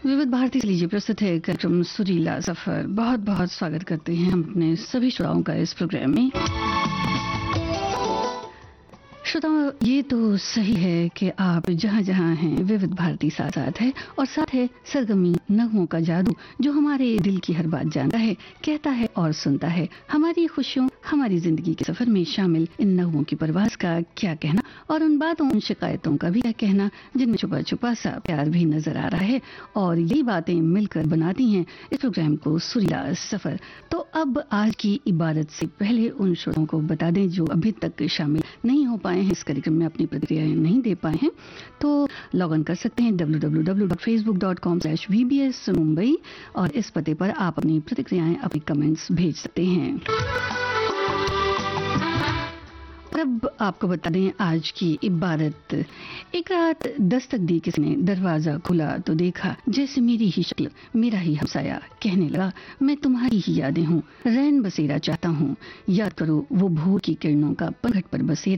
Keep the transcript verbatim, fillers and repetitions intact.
विविध भारती से लीजिए प्रस्तुत है कार्यक्रम सुरीला सफर। बहुत बहुत स्वागत करते हैं हम अपने सभी श्रोताओं का इस प्रोग्राम में। श्रोताओं, ये तो सही है कि आप जहाँ जहाँ हैं विविध भारती साथ साथ है और साथ है सरगमी नगमों का जादू जो हमारे दिल की हर बात जानता है, कहता है और सुनता है। हमारी खुशियों, हमारी जिंदगी के सफर में शामिल इन नगमों की परवाज़ का क्या कहना और उन बातों, उन शिकायतों का भी क्या कहना जिनमें छुपा छुपा सा प्यार भी नजर आ रहा है और यही बातें मिलकर बनाती हैं इस प्रोग्राम को सुरीला सफर। तो अब आज की इबारत से पहले उन श्रोताओं को बता दें जो अभी तक शामिल नहीं हो पाए हैं, इस कार्यक्रम में अपनी प्रतिक्रियाएं नहीं दे पाए हैं, तो लॉग इन कर सकते हैं W W W dot Facebook dot com slash we B S Mumbai और इस पते पर आप अपनी प्रतिक्रियाएं, अपने कमेंट्स भेज सकते हैं। अब आपको बता दें आज की इबारत। एक रात दस्तक दी किसी ने, दरवाजा खुला तो देखा जैसे मेरी ही शक्ल, मेरा ही हमसाया। कहने लगा मैं तुम्हारी ही यादें हूँ, रैन बसेरा चाहता हूँ। याद करो वो भोर की किरणों का पंखट पर बसेरा।